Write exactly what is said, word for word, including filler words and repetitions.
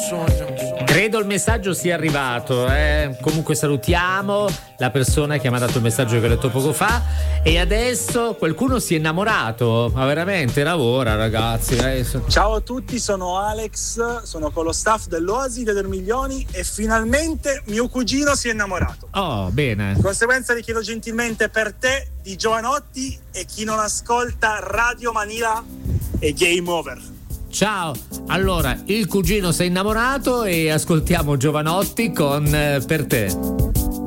Credo il messaggio sia arrivato, eh. Comunque salutiamo la persona che mi ha dato il messaggio che ho letto poco fa. E adesso qualcuno si è innamorato, ma veramente lavora, ragazzi. Eh. Ciao a tutti, sono Alex, sono con lo staff dell'Oasi dei Dormiglioni e finalmente mio cugino si è innamorato. Oh, bene. Di conseguenza vi chiedo gentilmente per te di Giovanotti e chi non ascolta Radio Manila e Game Over. Ciao, allora il cugino si è innamorato e ascoltiamo Giovanotti con eh, Per te.